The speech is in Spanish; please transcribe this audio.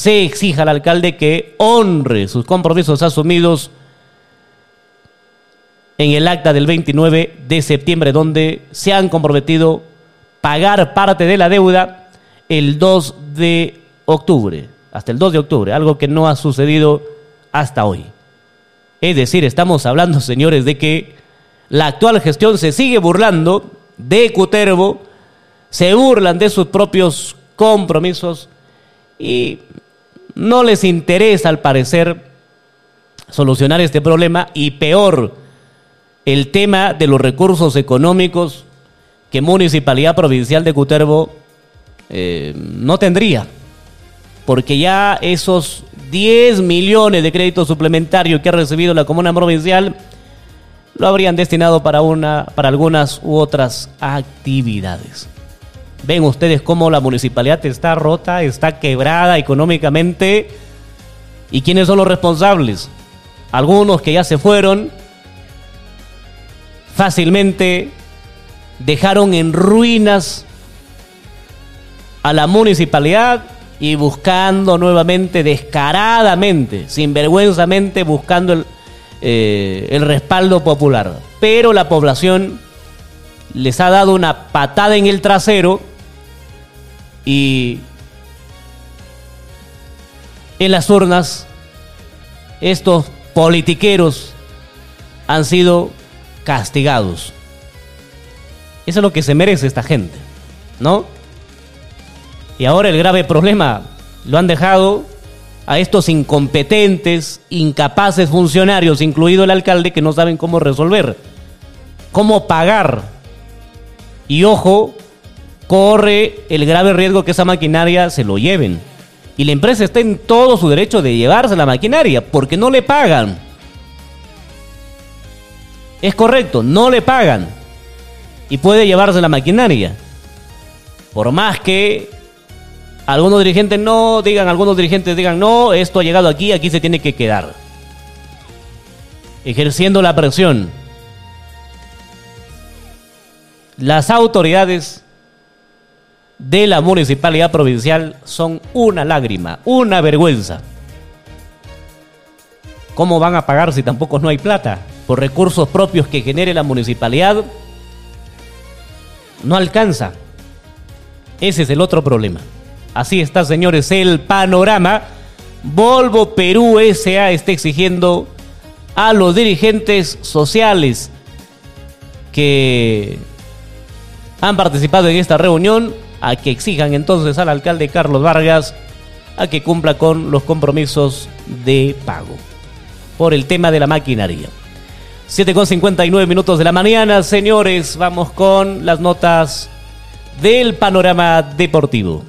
se exija al alcalde que honre sus compromisos asumidos en el acta del 29 de septiembre, donde se han comprometido pagar parte de la deuda el 2 de octubre, hasta el 2 de octubre, algo que no ha sucedido hasta hoy. Es decir, estamos hablando, señores, de que la actual gestión se sigue burlando de Cutervo, se burlan de sus propios compromisos y no les interesa, al parecer, solucionar este problema, y peor, el tema de los recursos económicos que Municipalidad Provincial de Cutervo no tendría, porque ya esos 10 millones de créditos suplementarios que ha recibido la Comuna Provincial lo habrían destinado para algunas u otras actividades. Ven ustedes cómo la municipalidad está rota, está quebrada económicamente. ¿Y quiénes son los responsables? Algunos que ya se fueron, fácilmente dejaron en ruinas a la municipalidad y buscando nuevamente, descaradamente, sinvergüenzamente, buscando el respaldo popular. Pero la población les ha dado una patada en el trasero y en las urnas estos politiqueros han sido castigados. Eso es lo que se merece esta gente, ¿no? Y ahora el grave problema lo han dejado a estos incompetentes, incapaces funcionarios, incluido el alcalde, que no saben cómo resolver, cómo pagar. Y ojo, corre el grave riesgo que esa maquinaria se lo lleven. Y la empresa está en todo su derecho de llevarse la maquinaria, porque no le pagan. Es correcto, no le pagan. Y puede llevarse la maquinaria. Por más que algunos dirigentes digan, no, esto ha llegado aquí se tiene que quedar. Ejerciendo la presión. Las autoridades de la Municipalidad Provincial son una lágrima, una vergüenza. ¿Cómo van a pagar si tampoco no hay plata? Por recursos propios que genere la municipalidad, no alcanza. Ese es el otro problema. Así está, señores, el panorama. Volvo Perú S.A. está exigiendo a los dirigentes sociales que han participado en esta reunión a que exijan entonces al alcalde Carlos Vargas a que cumpla con los compromisos de pago por el tema de la maquinaria. 7:59 de la mañana, señores, vamos con las notas del panorama deportivo.